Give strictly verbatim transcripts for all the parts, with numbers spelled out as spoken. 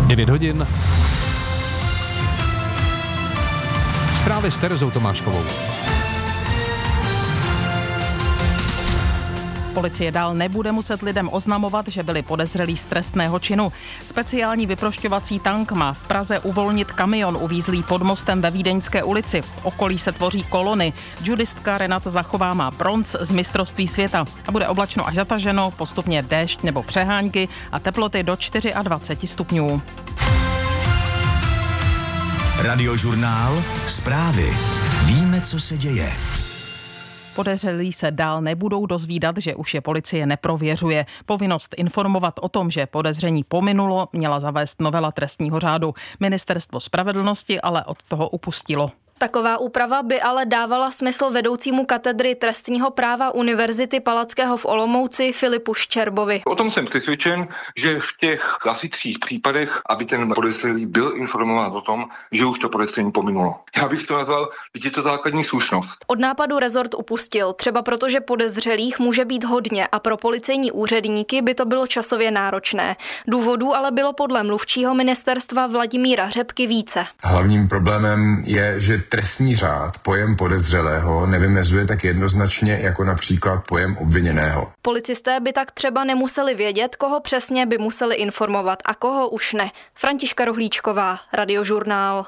devět hodin. Zprávy s Terezou Tomáškovou. Policie dál nebude muset lidem oznamovat, že byli podezřelí z trestného činu. Speciální vyprošťovací tank má v Praze uvolnit kamion uvízlý pod mostem ve Vídeňské ulici. V okolí se tvoří kolony. Judistka Renata Zachová má bronz z mistrovství světa. A bude oblačno až zataženo, postupně déšť nebo přehánky a teploty do dvacet čtyři stupňů. Radiožurnál. Zprávy. Víme, co se děje. Podezřelí se dál nebudou dozvídat, že už je policie neprověřuje. Povinnost informovat o tom, že podezření pominulo, měla zavést novela trestního řádu. Ministerstvo spravedlnosti ale od toho upustilo. Taková úprava by ale dávala smysl vedoucímu katedry trestního práva Univerzity Palackého v Olomouci Filipu Ščerbovi. O tom jsem přesvědčen, že v těch klasických případech, aby ten podezřelý byl informován o tom, že už to podezření pominulo. Já bych to nazval, že je to základní slušnost. Od nápadu rezort upustil, třeba protože podezřelých může být hodně a pro policejní úředníky by to bylo časově náročné. Důvodů ale bylo podle mluvčího ministerstva Vladimíra Řepky více. Hlavním problémem je, že trestní řád pojem podezřelého nevymezuje tak jednoznačně jako například pojem obviněného. Policisté by tak třeba nemuseli vědět, koho přesně by museli informovat a koho už ne. Františka Rohlíčková, Radiožurnál.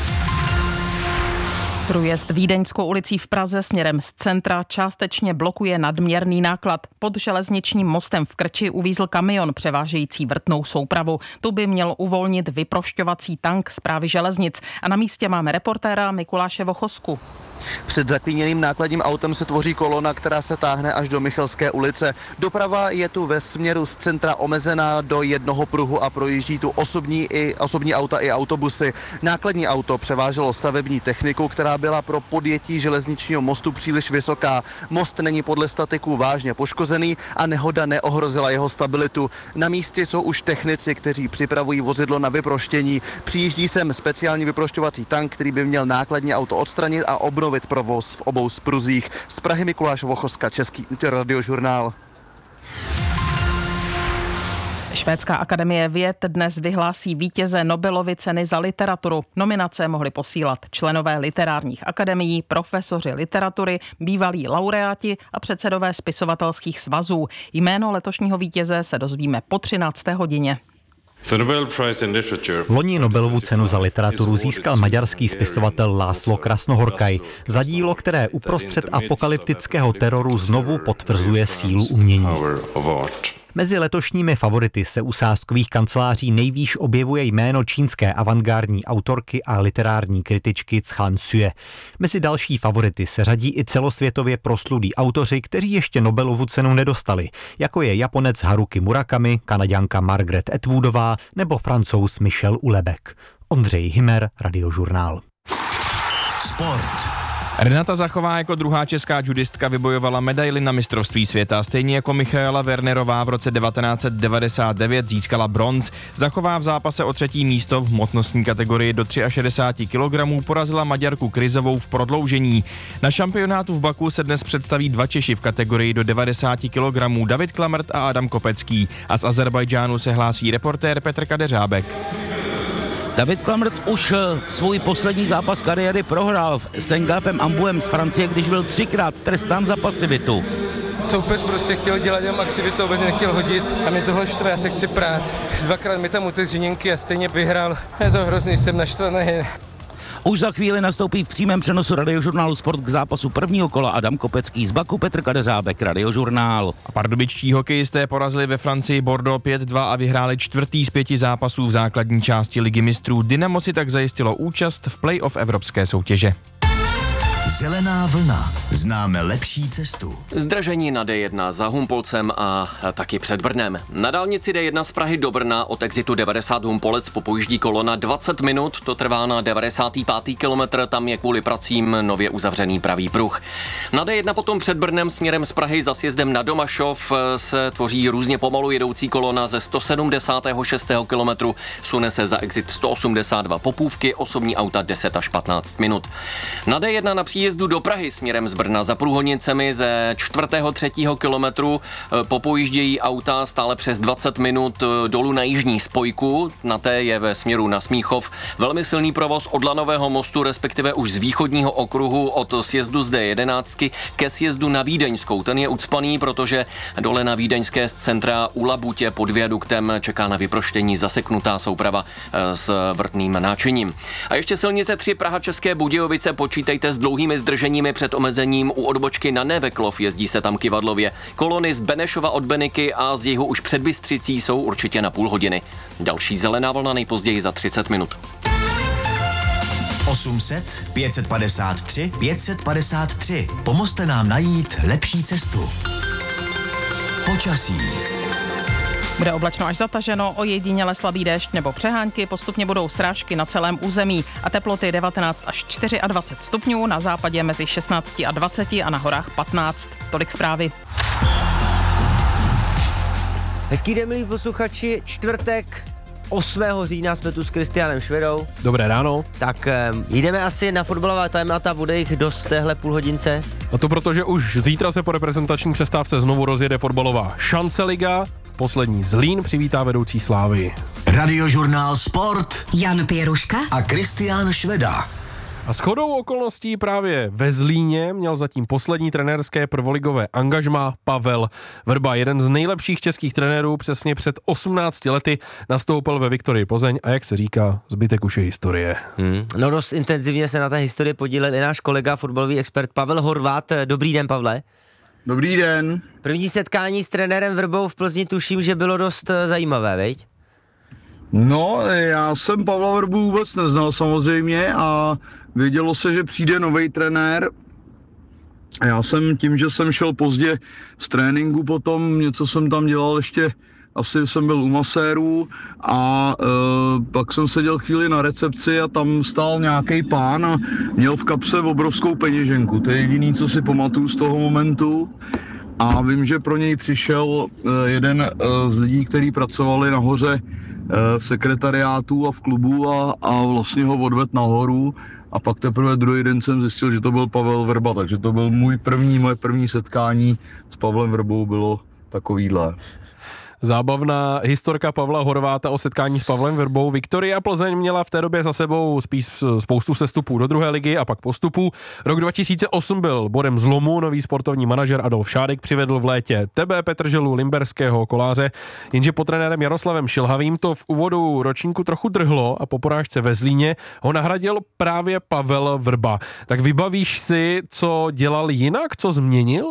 Průjezd Vídeňskou ulicí v Praze směrem z centra částečně blokuje nadměrný náklad. Pod železničním mostem v Krči uvízl kamion převážející vrtnou soupravu. Tu by měl uvolnit vyprošťovací tank Správy železnic. A na místě máme reportéra Mikuláše Vochosku. Před zaklíněným nákladním autem se tvoří kolona, která se táhne až do Michalské ulice. Doprava je tu ve směru z centra omezená do jednoho pruhu a projíždí tu osobní, i, osobní auta i autobusy. Nákladní auto převáželo stavební techniku, která byla pro podjetí železničního mostu příliš vysoká. Most není podle statiků vážně poškozený a nehoda neohrozila jeho stabilitu. Na místě jsou už technici, kteří připravují vozidlo na vyproštění. Přijíždí sem speciální vyprošťovací tank, který by měl nákladní auto odstranit a obnovit provoz v obou spruzích. Z Prahy Mikuláš Vochoska, Český Radiožurnál. Švédská akademie věd dnes vyhlásí vítěze Nobelovy ceny za literaturu. Nominace mohli posílat členové literárních akademií, profesoři literatury, bývalí laureáti a předsedové spisovatelských svazů. Jméno letošního vítěze se dozvíme po třinácté hodině. Loni Nobelovu cenu za literaturu získal maďarský spisovatel László Krasnohorkai za dílo, které uprostřed apokalyptického teroru znovu potvrzuje sílu umění. Mezi letošními favority se u sázkových kanceláří nejvýš objevuje jméno čínské avantgardní autorky a literární kritičky Chan Sue. Mezi další favority se řadí i celosvětově proslulí autoři, kteří ještě Nobelovu cenu nedostali, jako je Japonec Haruki Murakami, Kanaďanka Margaret Atwoodová nebo Francouz Michel Houellebecq. Ondřej Himer, Radiožurnál. Sport. Renata Zachová jako druhá česká judistka vybojovala medaili na mistrovství světa. Stejně jako Michaela Wernerová v roce devatenáct set devadesát devět získala bronz. Zachová v zápase o třetí místo v hmotnostní kategorii do šedesáti tři kilogramů porazila Maďarku Kryzovou v prodloužení. Na šampionátu v Baku se dnes představí dva Češi v kategorii do devadesáti kilogramů, David Klamrt a Adam Kopecký. A z Azerbajdžánu se hlásí reportér Petr Kadeřábek. David Klamrt už svůj poslední zápas kariéry prohrál s Engapem Ambuem z Francie, když byl třikrát trestán za pasivitu. Soupeř prostě chtěl dělat jenom aktivitu, vůbec nechtěl hodit a mě tohle štve, já se chci prát. Dvakrát mi tam utek žíněnky a stejně vyhrál. Je to hrozný, jsem naštvaný. Už za chvíli nastoupí v přímém přenosu Radiožurnálu Sport k zápasu prvního kola Adam Kopecký z Baku, Petr Kadeřábek, Radiožurnál. A pardubičtí hokejisté porazili ve Francii Bordeaux pět dva a vyhráli čtvrtý z pěti zápasů v základní části Ligy mistrů. Dynamo si tak zajistilo účast v play-off evropské soutěže. Zelená vlna. Známe lepší cestu. Zdržení na D jedna za Humpolcem a taky před Brnem. Na dálnici D jedna z Prahy do Brna od exitu devadesát Humpolec popojíždí kolona dvacet minut, to trvá na devadesátý pátý kilometr, tam je kvůli pracím nově uzavřený pravý pruh. Na D jedna potom před Brnem směrem z Prahy za sjezdem na Domašov se tvoří různě pomalu jedoucí kolona ze sto sedmdesátého šestého kilometru, sune se za exit sto osmdesát dva Popůvky, osobní auta deset až patnáct minut. Na D jedna například příjezdu do Prahy směrem z Brna za Průhonicemi ze čtvrtého třetího kilometru popojíždějí auta stále přes dvacet minut dolů na jižní spojku. Na té je ve směru na Smíchov velmi silný provoz od Lanového mostu, respektive už z východního okruhu od sjezdu z D jedenáct ke sjezdu na Vídeňskou. Ten je ucpaný, protože dole na Vídeňské z centra u Labutě pod viaduktem čeká na vyproštění zaseknutá souprava s vrtným náčiním. A ještě silnice tři Praha České Budějovice, počítejte s dlouhými zdrženími před omezením u odbočky na Neveklov, jezdí se tam kyvadlově. Kolony z Benešova od Beniky a z jihu už před Bystřicí jsou určitě na půl hodiny. Další zelená vlna nejpozději za třicet minut. osm set, pět set padesát tři, pět set padesát tři. Pomozte nám najít lepší cestu. Počasí. Bude oblačno až zataženo, ojediněle slabý déšť nebo přehánky, postupně budou srážky na celém území a teploty devatenáct až dvacet čtyři stupňů, na západě mezi šestnáct a dvacet a na horách patnáct. Tolik zprávy. Hezký den, milí posluchači, čtvrtek osmého října jsme tu s Kristiánem Švedou. Dobré ráno. Tak jdeme asi na fotbalová témata, bude jich dost téhle půlhodince. A to proto, že už zítra se po reprezentační přestávce znovu rozjede fotbalová Šance-liga. Poslední Zlín přivítá vedoucí Slávy. Radiožurnál Sport. Jan Pěruška a Kristián Šveda. A shodou okolností právě ve Zlíně měl zatím poslední trenérské prvoligové angažmá Pavel Vrba. Jeden z nejlepších českých trenérů, přesně před osmnácti lety nastoupil ve Viktorii Plzeň a jak se říká, zbytek už je historie. Hmm. No dost intenzivně se na té historii podílel i náš kolega, fotbalový expert Pavel Horvát. Dobrý den, Pavle. Dobrý den. První setkání s trenérem Vrbou v Plzni tuším, že bylo dost zajímavé, viď? No, já jsem Pavla Vrbu vůbec neznal samozřejmě a vědělo se, že přijde nový trenér. Já jsem tím, že jsem šel pozdě z tréninku potom, něco jsem tam dělal ještě, asi jsem byl u masérů a e, pak jsem seděl chvíli na recepci a tam stál nějaký pán a měl v kapse obrovskou peněženku. To je jediný, co si pamatuju z toho momentu. A vím, že pro něj přišel e, jeden e, z lidí, kteří pracovali nahoře v sekretariátu a v klubu a, a vlastně ho odvedl nahoru a pak teprve druhý den jsem zjistil, že to byl Pavel Vrba, takže to byl můj první, moje první setkání s Pavlem Vrbou bylo takovýhle. Zábavná historka Pavla Horváta o setkání s Pavlem Vrbou. Viktoria Plzeň měla v té době za sebou spíš spoustu sestupů do druhé ligy a pak postupů. Rok dva tisíce osm byl bodem zlomu, nový sportovní manažer Adolf Šádek přivedl v létě Tebe, Petrželu, Limberského, Koláře, jenže pod trenérem Jaroslavem Šilhavým to v úvodu ročníku trochu drhlo a po porážce ve Zlíně ho nahradil právě Pavel Vrba. Tak vybavíš si, co dělal jinak, co změnil?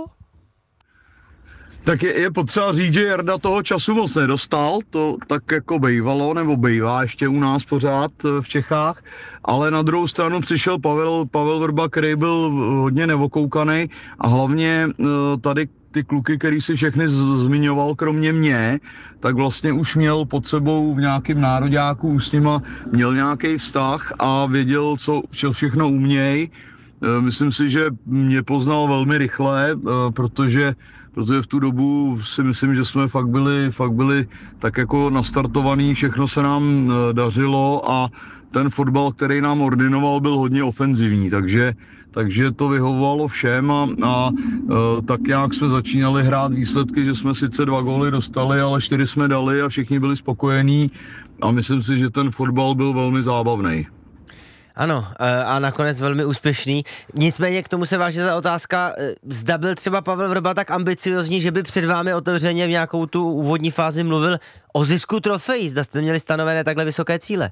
Tak je, je potřeba říct, že Jarda toho času moc nedostal, to tak jako bejvalo, nebo bejvá ještě u nás pořád v Čechách, ale na druhou stranu přišel Pavel, Pavel Vrba, který byl hodně nevokoukaný a hlavně tady ty kluky, který si všechny zmiňoval, kromě mě, tak vlastně už měl pod sebou v nějakém nároďáku, už s nima měl nějaký vztah a věděl, co všechno uměj. Myslím si, že mě poznal velmi rychle, protože protože v tu dobu si myslím, že jsme fakt byli, fakt byli tak jako nastartovaný, všechno se nám dařilo a ten fotbal, který nám ordinoval, byl hodně ofenzivní, takže, takže to vyhovovalo všem a, a tak nějak jsme začínali hrát výsledky, že jsme sice dva góly dostali, ale čtyři jsme dali a všichni byli spokojení a myslím si, že ten fotbal byl velmi zábavný. Ano, a nakonec velmi úspěšný. Nicméně k tomu se váží ta otázka, zda byl třeba Pavel Vrba tak ambiciozní, že by před vámi otevřeně v nějakou tu úvodní fázi mluvil o zisku trofejí, zda jste měli stanovené takhle vysoké cíle.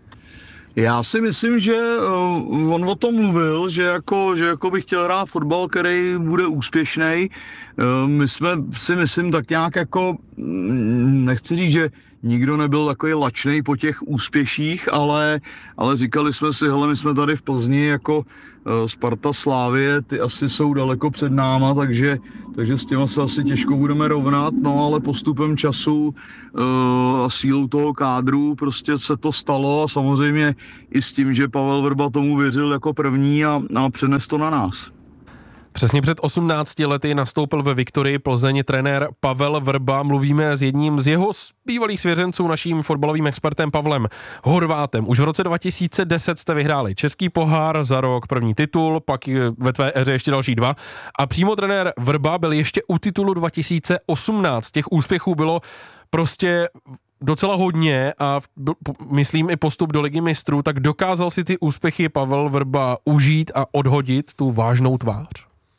Já si myslím, že uh, on o tom mluvil, že jako, že jako by chtěl hrát fotbal, který bude úspěšný. Uh, my jsme si myslím tak nějak jako, nechci říct, že nikdo nebyl takový lačnej po těch úspěších, ale, ale říkali jsme si, hele, my jsme tady v Plzni jako uh, Sparta, Slávie, ty asi jsou daleko před náma, takže, takže s těma se asi těžko budeme rovnat, no ale postupem času uh, a sílou toho kádru prostě se to stalo a samozřejmě i s tím, že Pavel Vrba tomu věřil jako první a, a přenes to na nás. Přesně před osmnácti lety nastoupil ve Viktorii Plzeň trenér Pavel Vrba. Mluvíme s jedním z jeho bývalých svěřenců, naším fotbalovým expertem Pavlem Horvátem. Už v roce dva tisíce deset jste vyhráli český pohár, za rok první titul, pak ve tvé éře ještě další dva. A přímo trenér Vrba byl ještě u titulu dva tisíce osmnáct. Těch úspěchů bylo prostě docela hodně a myslím i postup do Ligy mistrů, tak dokázal si ty úspěchy Pavel Vrba užít a odhodit tu vážnou tvář?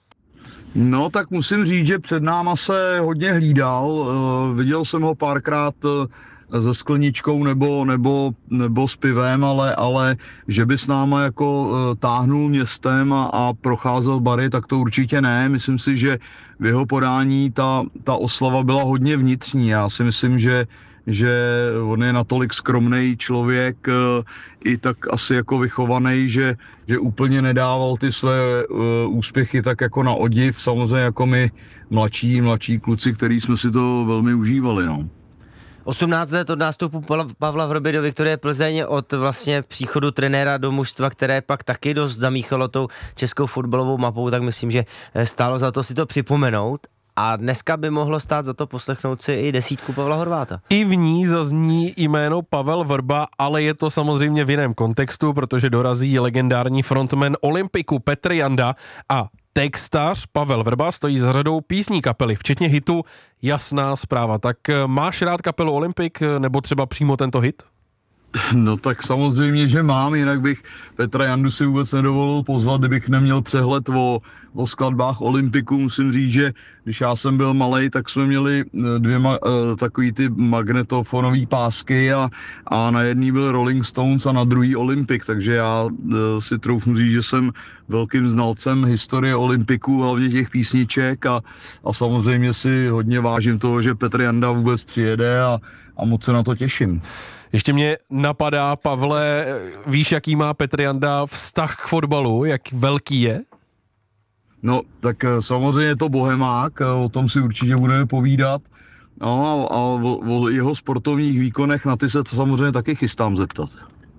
No tak musím říct, že před náma se hodně hlídal. Uh, viděl jsem ho párkrát uh, se skleničkou nebo, nebo, nebo s pivem, ale, ale že by s náma jako uh, táhnul městem a, a procházel bary, tak to určitě ne. Myslím si, že v jeho podání ta, ta oslava byla hodně vnitřní. Já si myslím, že že on je natolik skromný člověk, i tak asi jako vychovaný, že, že úplně nedával ty své uh, úspěchy tak jako na odiv, samozřejmě jako my mladší, mladší kluci, který jsme si to velmi užívali, no. osmnáct let od nástupu Pavla Vrby do Viktorie Plzeň, od vlastně příchodu trenéra do mužstva, které pak taky dost zamíchalo tou českou fotbalovou mapou, tak myslím, že stálo za to si to připomenout. A dneska by mohlo stát za to poslechnout si i desítku Pavla Horváta. I v ní zazní jméno Pavel Vrba, ale je to samozřejmě v jiném kontextu, protože dorazí legendární frontman Olympiku Petr Janda a textař Pavel Vrba stojí za řadou písní kapely, včetně hitu Jasná zpráva. Tak máš rád kapelu Olympik nebo třeba přímo tento hit? No tak samozřejmě, že mám, jinak bych Petra Jandu si vůbec nedovolil pozvat, kdybych neměl přehled o, o skladbách Olympiku. Musím říct, že když já jsem byl malej, tak jsme měli dvě ma, takový ty magnetofonové pásky a, a na jedný byl Rolling Stones a na druhý Olympik, takže já si troufnu říct, že jsem velkým znalcem historie Olympiku, hlavně těch písniček a, a samozřejmě si hodně vážím toho, že Petr Janda vůbec přijede a, a moc se na to těším. Ještě mě napadá, Pavle, víš, jaký má Petr Janda vztah k fotbalu, jak velký je? No, tak samozřejmě je to bohemák, o tom si určitě budeme povídat. No a o, o jeho sportovních výkonech na ty se samozřejmě taky chystám zeptat.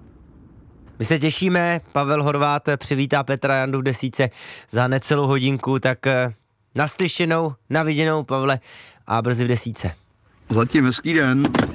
My se těšíme, Pavel Horvát přivítá Petra Jandu v desíce za necelou hodinku, tak naslyšenou, naviděnou, Pavle, a brzy v desíce. Zatím hezký den.